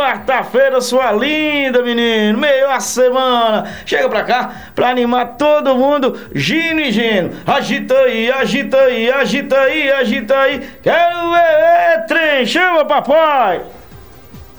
quarta-feira, sua linda, menino. Meio a semana. Chega pra cá pra animar todo mundo. Gino e Gino. Agita aí, agita aí, agita aí, agita aí. Quero ver, trem. Chama, papai.